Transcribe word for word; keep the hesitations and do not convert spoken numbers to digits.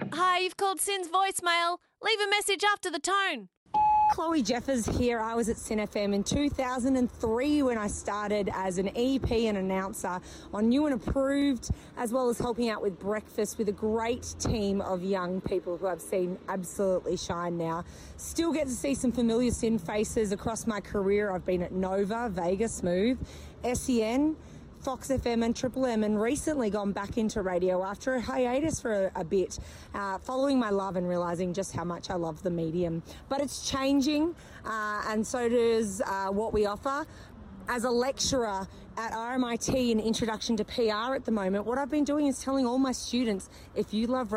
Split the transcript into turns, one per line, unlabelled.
Hi, you've called Sin's voicemail. Leave a message after the tone.
Chloe Jeffers here. I was at Sin F M in two thousand three when I started as an E P and announcer on New and Approved, as well as helping out with breakfast with a great team of young people who I've seen absolutely shine now. Still get to see some familiar Sin faces across my career. I've been at Nova, Vegas, Smooth, S E N, Fox F M and Triple M, and recently gone back into radio after a hiatus for a, a bit, uh, following my love and realising just how much I love the medium. But it's changing, uh, and so does uh, what we offer. As a lecturer at R M I T in Introduction to P R at the moment, what I've been doing is telling all my students, if you love